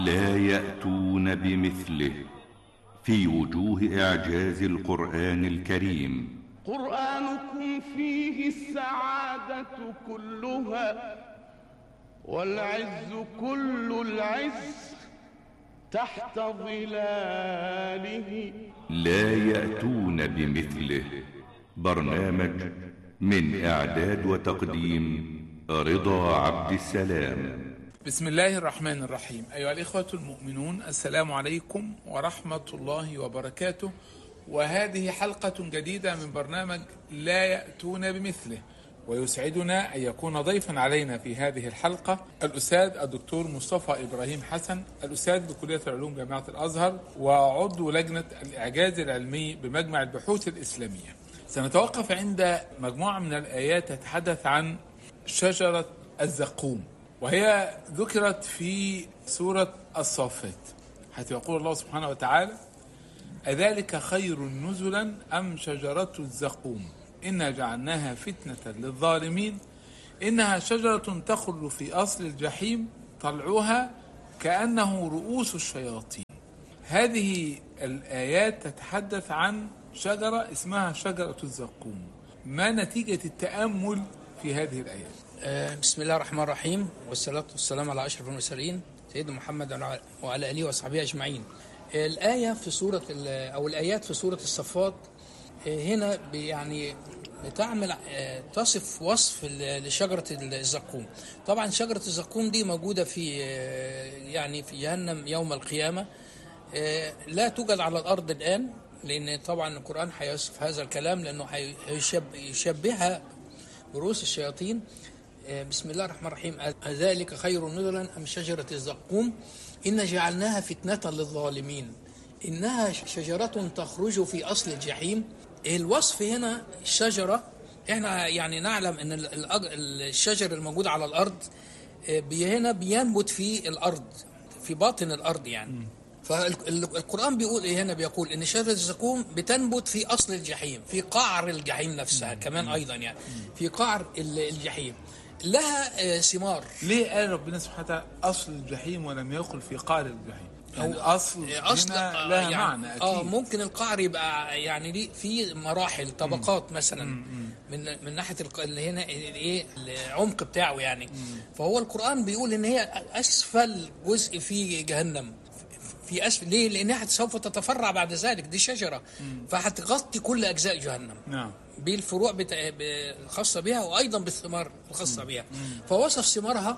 لا يأتون بمثله في وجوه إعجاز القرآن الكريم. قرآنكم فيه السعادة كلها والعز كل العز تحت ظلاله. لا يأتون بمثله. برنامج من إعداد وتقديم رضا عبد السلام. بسم الله الرحمن الرحيم. أيها الإخوة المؤمنون، السلام عليكم ورحمة الله وبركاته. وهذه حلقة جديدة من برنامج لا يأتون بمثله، ويسعدنا أن يكون ضيفا علينا في هذه الحلقة الأستاذ الدكتور مصطفى إبراهيم حسن، الأستاذ بكلية العلوم جامعة الأزهر وعضو لجنة الإعجاز العلمي بمجمع البحوث الإسلامية. سنتوقف عند مجموعة من الآيات تتحدث عن شجرة الزقوم، وهي ذكرت في سورة الصافات، حيث يقول الله سبحانه وتعالى: أذلك خير نزلا أم شجرة الزقوم إنا جعلناها فتنة للظالمين إنها شجرة تخرج في أصل الجحيم طلعها كأنه رؤوس الشياطين. هذه الآيات تتحدث عن شجرة اسمها شجرة الزقوم. ما نتيجة التأمل في هذه الآيات؟ بسم الله الرحمن الرحيم، والصلاة والسلام على أشرف المرسلين سيدنا محمد وعلى آله وصحبه أجمعين. الآية في سورة أو الآيات في سورة الصفات هنا يعني بتعمل تصف وصف لشجرة الزقوم. طبعا شجرة الزقوم دي موجودة في يعني في جهنم يوم القيامة، لا توجد على الأرض الآن، لأن طبعا القرآن هيصف هذا الكلام لأنه هيشبهها برؤوس الشياطين. بسم الله الرحمن الرحيم. أذلك خير نزلا أم شجرة الزقوم إن جعلناها فتنة للظالمين إنها شجرة تخرج في أصل الجحيم. الوصف هنا الشجرة، احنا يعني نعلم ان الشجر الموجود على الأرض هنا بينبت في الأرض، في باطن الأرض يعني. فالقرآن بيقول هنا بيقول ان شجرة الزقوم بتنبت في أصل الجحيم، في قعر الجحيم نفسها كمان أيضا، يعني في قعر الجحيم، لها ثمار. ليه قال ربنا سبحانه وتعالى أصل الجحيم ولم يقل في قعر الجحيم؟ يعني أصل هنا لها يعني معنى أكيد. ممكن القعر يبقى يعني ليه في مراحل طبقات مثلا من ناحية اللي هنا ايه العمق بتاعه يعني. فهو القرآن بيقول ان هي أسفل جزء في جهنم، في أسفل. ليه؟ لأنها سوف تتفرع بعد ذلك، دي شجرة فهتغطي كل أجزاء جهنم. نعم. بالفروع الخاصة بها وأيضا بالثمار الخاصة بها. فوصف ثمارها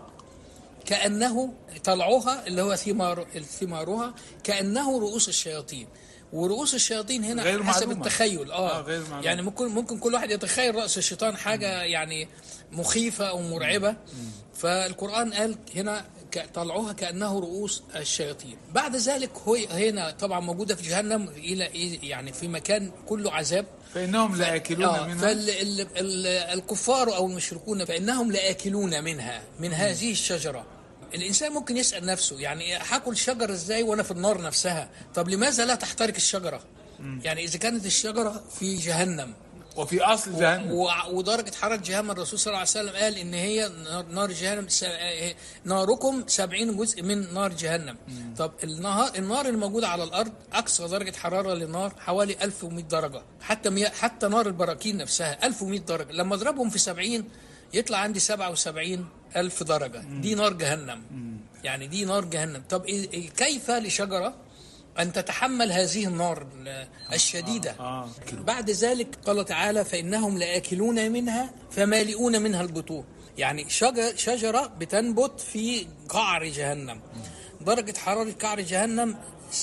كأنه طلعوها اللي هو ثمارها كأنه رؤوس الشياطين. ورؤوس الشياطين هنا غير حسب معلومة. التخيل يعني ممكن كل واحد يتخيل رأس الشيطان حاجة يعني مخيفة أو مرعبة. فالقرآن قال هنا طلعوها كأنه رؤوس الشياطين. بعد ذلك هو هنا طبعا موجودة في جهنم إلى يعني في مكان كله عذاب. فإنهم لآكلون منها. فالكفار أو المشركون فإنهم لآكلون منها، من هذه الشجرة. الإنسان ممكن يسأل نفسه يعني هاكل شجرة إزاي وأنا في النار نفسها؟ طب لماذا لا تحترق الشجرة؟ يعني إذا كانت الشجرة في جهنم وفي أصل جهنم ودرجة حرارة جهنم، الرسول صلى الله عليه وسلم قال إن هي نار جهنم ناركم 70 جزء من نار جهنم. طب النار الموجودة على الأرض أقصى درجة حرارة للنار حوالي 1100 درجة، حتى نار البراكين نفسها 1100 درجة. لما أضربهم في 70 يطلع عندي 77,000 درجة. دي نار جهنم، يعني دي نار جهنم. طب كيف لشجرة أن تتحمل هذه النار الشديدة؟ بعد ذلك قال تعالى: فإنهم لآكلون منها فمالئون منها البطون. يعني شجرة بتنبت في قعر جهنم، درجة حرارة قعر جهنم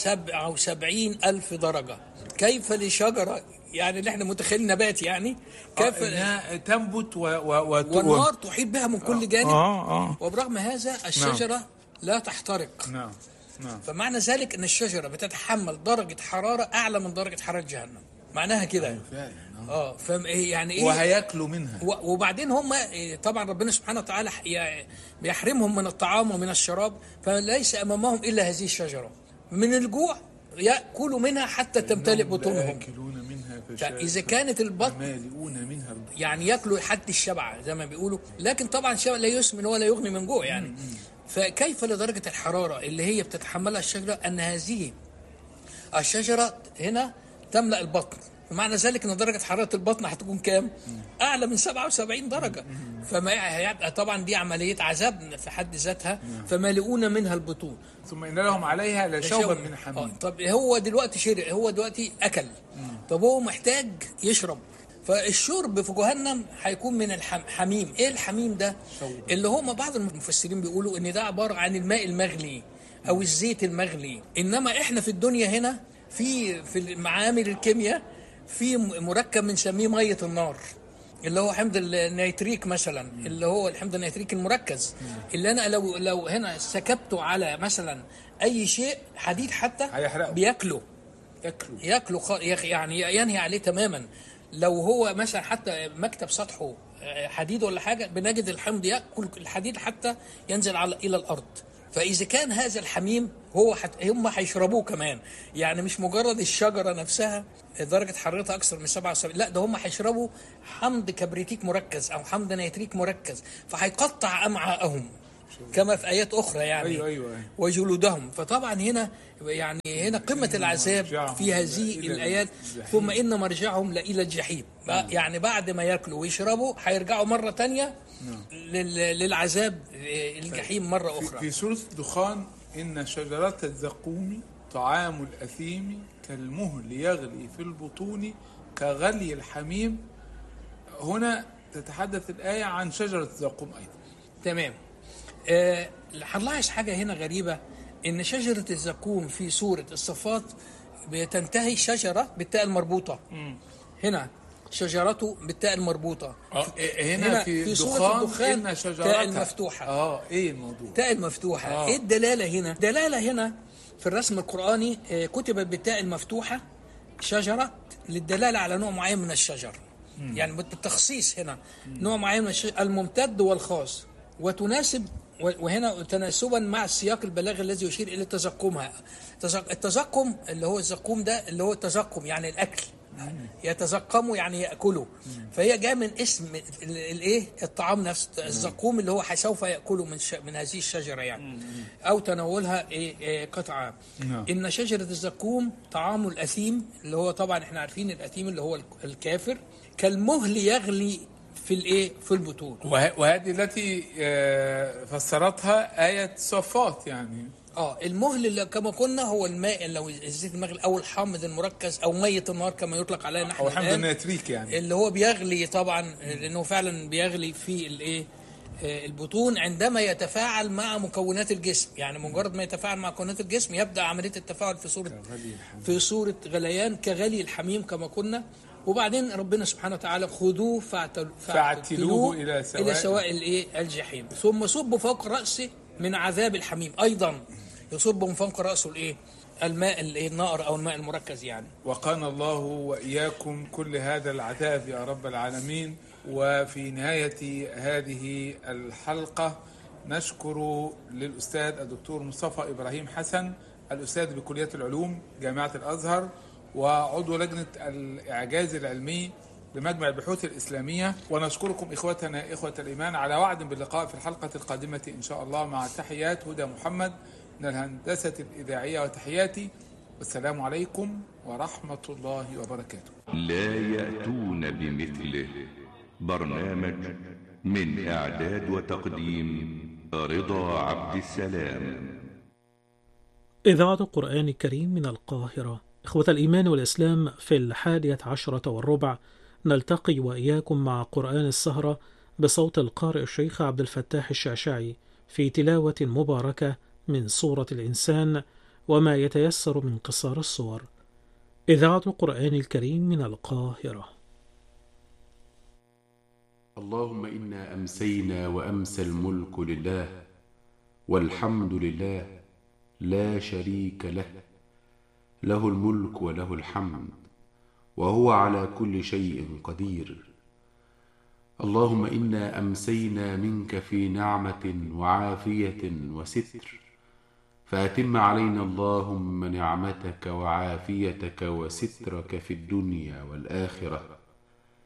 77,000 درجة. كيف لشجرة يعني اللي احنا متخيلين نبات، يعني كيف انها تنبت والنار تحيط بها من كل جانب. وبرغم هذا الشجرة لا تحترق. نعم. فمعنى ذلك ان الشجرة بتتحمل درجة حرارة اعلى من درجة حرارة جهنم، معناها كده. فعلا. يعني ايه وهياكلوا منها. وبعدين هم طبعا ربنا سبحانه وتعالى بيحرمهم من الطعام ومن الشراب، فليس امامهم الا هذه الشجرة. من الجوع يأكلوا منها حتى تمتلئ بطونهم. إذا كانت البطن يعني يأكلوا حد الشبع زي ما بيقولوا، لكن طبعا الشبع لا يسمن ولا يغني من جوع يعني. فكيف لدرجة الحرارة اللي هي بتتحملها الشجرة أن هذه الشجرة هنا تملأ البطن، ومعنى ذلك أن درجة حرارة البطن هتكون كام؟ أعلى من 77 درجة. فما طبعا دي عملية عذاب في حد ذاتها، فمالئون منها البطون. ثم إن لهم عليها لشوبا من حميم. طب هو دلوقتي شرب، هو دلوقتي أكل، طب هو محتاج يشرب، فالشرب في جهنم هيكون من الحميم. ايه الحميم ده؟ اللي هم بعض المفسرين بيقولوا ان ده عبارة عن الماء المغلي او الزيت المغلي. انما احنا في الدنيا هنا في معامل الكيمياء في مركب بنسميه مية النار، اللي هو حمض النيتريك مثلا، اللي هو الحمض النيتريك المركز، اللي انا لو هنا سكبته على مثلا اي شيء حديد حتى بياكله يعني ينهي عليه تماما. لو هو مثلا حتى مكتب سطحه حديد ولا حاجة، بنجد الحمض يأكل الحديد حتى ينزل إلى الأرض. فإذا كان هذا الحميم هم هيشربوه كمان، يعني مش مجرد الشجرة نفسها درجة حرارتها أكثر من 77، لا ده هم هيشربوا حمض كبريتيك مركز أو حمض نيتريك مركز، فهيقطع أمعاءهم كما في آيات أخرى يعني. أيوة. وجلودهم. فطبعا هنا قمة العذاب في هذه الآيات. ثم إن مرجعهم لإلى الجحيم، يعني بعد ما يأكلوا ويشربوا هيرجعوا مرة تانية للعذاب الجحيم مرة أخرى. في سورة الدخان: إن شجرة الزقوم طعام الأثيم كالمهل يغلي في البطون كغلي الحميم. هنا تتحدث الآية عن شجرة الزقوم أيضا. تمام. هنلاحظ حاجة هنا غريبة، إن شجرة الزقوم في سورة الصفات بتنتهي شجرة بالتاء المربوطة. هنا شجرته بالتاء المربوطة. هنا في سورة الدخان إن شجرة تاء المفتوحة. إيه الموضوع؟ تاء المفتوحة. إيه الدلالة هنا؟ دلالة هنا في الرسم القرآني كتبت بالتاء المفتوحة شجرة للدلالة على نوع معين من الشجر. يعني بالتخصيص هنا نوع معين من الشجر الممتد والخاص، وتناسب وهنا تناسبا مع السياق البلاغي الذي يشير الى تزقمها. التزقم اللي هو الزقوم ده اللي هو التزقم يعني الاكل، يتزقموا يعني ياكلوا، فهي جاء من اسم الايه الطعام نفسه الزقوم اللي هو سوف ياكله من هذه الشجره يعني، او تناولها قطعه. ان شجره الزقوم طعام الاثيم، اللي هو طبعا احنا عارفين الاثيم اللي هو الكافر، كالمهل يغلي في البطون. وهذه التي فسرتها آية صفات يعني. المهل اللي كما قلنا هو الماء، لو الزيت المغلي او الحامض المركز او مية النار كما يطلق عليه نحن، او حمض النيتريك يعني، اللي هو بيغلي طبعا، لانه فعلا بيغلي في البطون عندما يتفاعل مع مكونات الجسم. يعني مجرد ما يتفاعل مع مكونات الجسم يبدأ عملية التفاعل في صورة غليان كغلي الحميم كما قلنا. وبعدين ربنا سبحانه وتعالى خذوه فاعتلوه إلى سواء الجحيم، ثم صبوا فوق رأسه من عذاب الحميم. أيضا يصب من فوق رأسه الماء النار أو الماء المركز يعني. وقانا الله وإياكم كل هذا العذاب يا رب العالمين. وفي نهاية هذه الحلقة نشكر للأستاذ الدكتور مصطفى إبراهيم حسن، الأستاذ بكلية العلوم جامعة الأزهر وعضو لجنة الإعجاز العلمي بمجمع البحوث الإسلامية. ونشكركم إخوتنا إخوة الإيمان على وعد باللقاء في الحلقة القادمة إن شاء الله، مع تحيات هدى محمد من الهندسة الإذاعية وتحياتي، والسلام عليكم ورحمة الله وبركاته. لا يأتون بمثله. برنامج من إعداد وتقديم رضا عبد السلام. إذاعة القرآن الكريم من القاهرة. إخوة الإيمان والإسلام، في 11:15 نلتقي وإياكم مع قرآن السهرة بصوت القارئ الشيخ عبد الفتاح الشعشعي في تلاوة مباركة من سورة الإنسان وما يتيسر من قصار الصور. إذاعة القرآن الكريم من القاهرة. اللهم إنا أمسينا وأمسى الملك لله والحمد لله لا شريك له، له الملك وله الحمد وهو على كل شيء قدير. اللهم إنا أمسينا منك في نعمة وعافية وستر، فأتم علينا اللهم نعمتك وعافيتك وسترك في الدنيا والآخرة.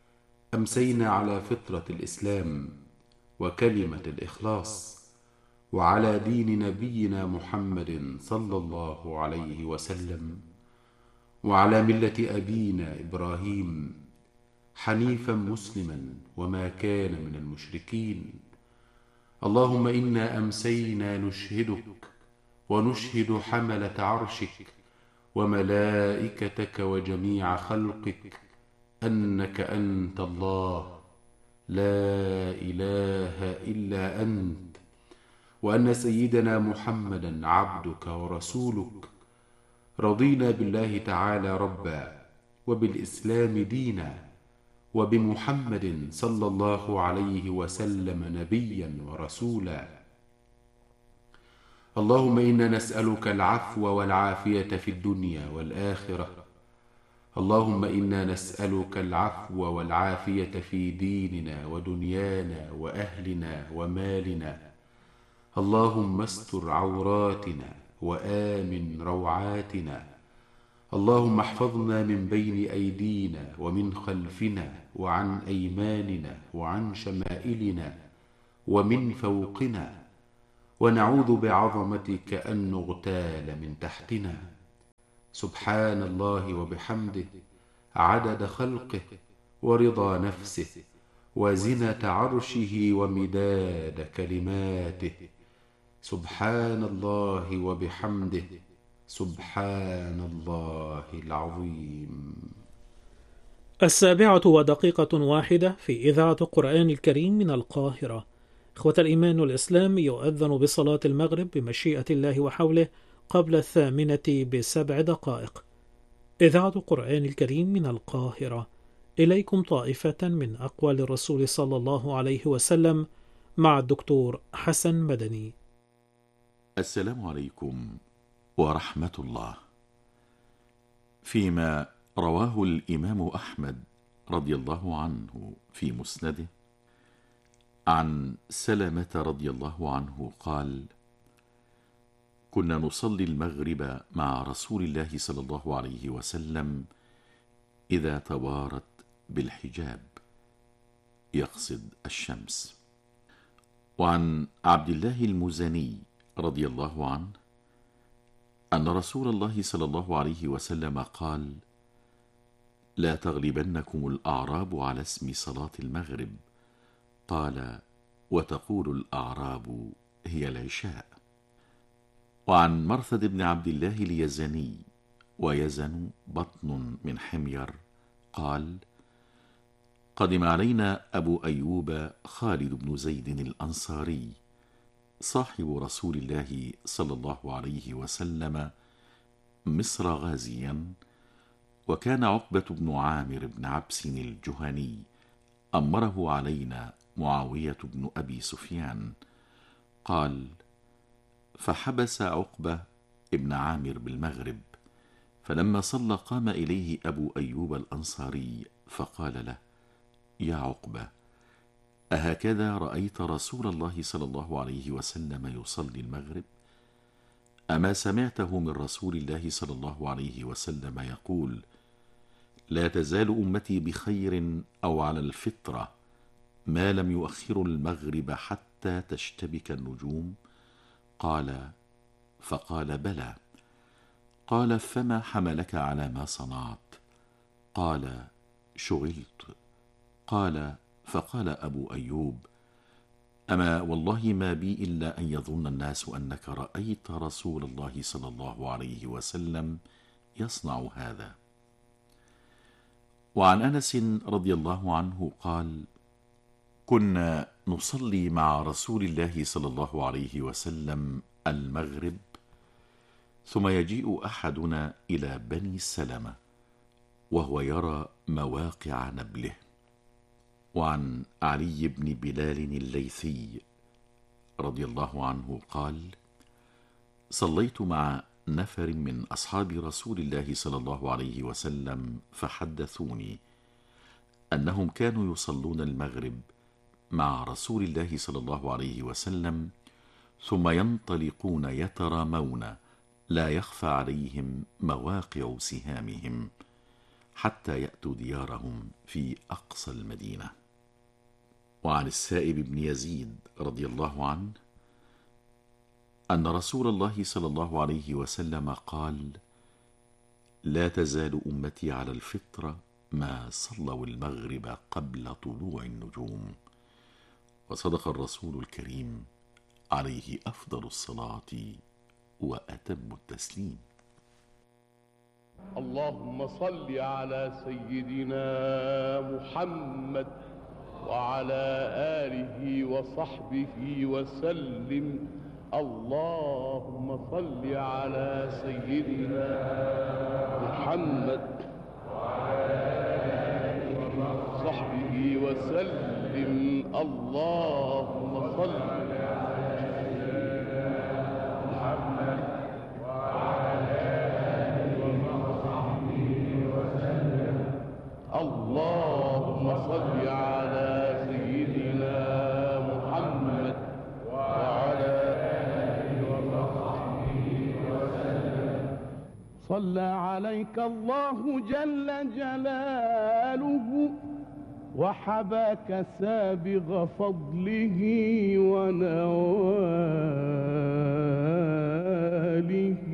أمسينا على فطرة الإسلام وكلمة الإخلاص وعلى دين نبينا محمد صلى الله عليه وسلم، وعلى ملة أبينا إبراهيم حنيفا مسلما وما كان من المشركين. اللهم إنا أمسينا نشهدك ونشهد حملة عرشك وملائكتك وجميع خلقك أنك أنت الله لا إله إلا أنت، وأن سيدنا محمدا عبدك ورسولك. رضينا بالله تعالى ربا، وبالإسلام دينا، وبمحمد صلى الله عليه وسلم نبيا ورسولا. اللهم إنا نسألك العفو والعافية في الدنيا والآخرة. اللهم إنا نسألك العفو والعافية في ديننا ودنيانا وأهلنا ومالنا. اللهم استر عوراتنا وآمن روعاتنا. اللهم احفظنا من بين أيدينا ومن خلفنا وعن أيماننا وعن شمائلنا ومن فوقنا، ونعوذ بعظمتك أن نغتال من تحتنا. سبحان الله وبحمده عدد خلقه ورضا نفسه وزنة عرشه ومداد كلماته. سبحان الله وبحمده سبحان الله العظيم. 7:01 في إذاعة القرآن الكريم من القاهرة. إخوة الإيمان والإسلام، يؤذن بصلاة المغرب بمشيئة الله وحوله قبل 8 ب7 دقائق. إذاعة القرآن الكريم من القاهرة. إليكم طائفة من أقوال الرسول صلى الله عليه وسلم مع الدكتور حسن مدني. السلام عليكم ورحمة الله. فيما رواه الإمام أحمد رضي الله عنه في مسنده عن سلمة رضي الله عنه قال: كنا نصلي المغرب مع رسول الله صلى الله عليه وسلم إذا توارت بالحجاب، يقصد الشمس. وعن عبد الله المزني رضي الله عنه أن رسول الله صلى الله عليه وسلم قال: لا تغلبنكم الأعراب على اسم صلاة المغرب. قال: وتقول الأعراب هي العشاء. وعن مرثد بن عبد الله اليزني، ويزن بطن من حمير، قال: قدم علينا أبو أيوب خالد بن زيد الأنصاري صاحب رسول الله صلى الله عليه وسلم مصر غازيا، وكان عقبة بن عامر بن عبس الجهني أمره علينا معاوية بن أبي سفيان. قال: فحبس عقبة ابن عامر بالمغرب، فلما صلى قام إليه أبو أيوب الأنصاري فقال له: يا عقبة، أهكذا رأيت رسول الله صلى الله عليه وسلم يصلي المغرب؟ أما سمعته من رسول الله صلى الله عليه وسلم يقول: لا تزال أمتي بخير أو على الفطرة ما لم يؤخروا المغرب حتى تشتبك النجوم؟ قال: فقال: بلى. قال: فما حملك على ما صنعت؟ قال: شغلت. قال: فقال أبو أيوب: أما والله ما بي إلا أن يظن الناس أنك رأيت رسول الله صلى الله عليه وسلم يصنع هذا. وعن أنس رضي الله عنه قال: كنا نصلي مع رسول الله صلى الله عليه وسلم المغرب، ثم يجيء أحدنا إلى بني سلمة وهو يرى مواقع نبله. وعن علي بن بلال الليثي رضي الله عنه قال: صليت مع نفر من أصحاب رسول الله صلى الله عليه وسلم فحدثوني أنهم كانوا يصلون المغرب مع رسول الله صلى الله عليه وسلم، ثم ينطلقون يترامون لا يخفى عليهم مواقع سهامهم حتى يأتوا ديارهم في أقصى المدينة. وعن السائب بن يزيد رضي الله عنه أن رسول الله صلى الله عليه وسلم قال: لا تزال أمتي على الفطرة ما صلوا المغرب قبل طلوع النجوم. وصدق الرسول الكريم عليه أفضل الصلاة وأتم التسليم. اللهم صل على سيدنا محمد وعلى آله وصحبه وسلم. اللهم صل على سيدنا محمد وعلى آله وصحبه وسلم. اللهم صل على سيدنا محمد وعلى آله وصحبه وسلم. اللهم صل على سيدنا محمد وعلى آله وصحبه وسلم. صلى عليك الله جل جلاله وحباك سابغ فضله ونواله.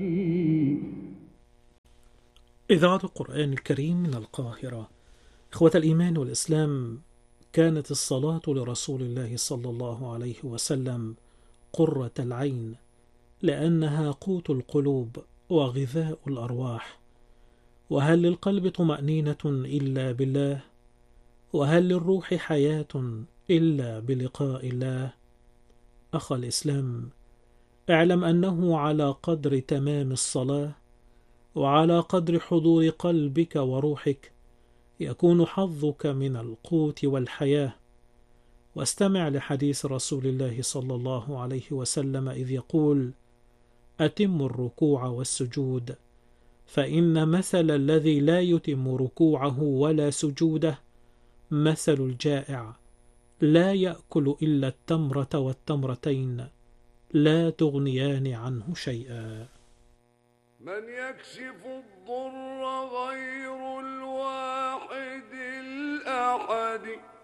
إذاعة القرآن الكريم من القاهرة. إخوة الإيمان والإسلام، كانت الصلاة لرسول الله صلى الله عليه وسلم قرة العين، لأنها قوت القلوب وغذاء الأرواح. وهل للقلب طمأنينة إلا بالله؟ وهل للروح حياة إلا بلقاء الله؟ أخ الإسلام، اعلم أنه على قدر تمام الصلاة وعلى قدر حضور قلبك وروحك يكون حظك من القوت والحياة. واستمع لحديث رسول الله صلى الله عليه وسلم إذ يقول: أتم الركوع والسجود، فإن مثل الذي لا يتم ركوعه ولا سجوده مثل الجائع لا يأكل إلا التمرة والتمرتين لا تغنيان عنه شيئا. من يكشف الضر غير الواحد الأحد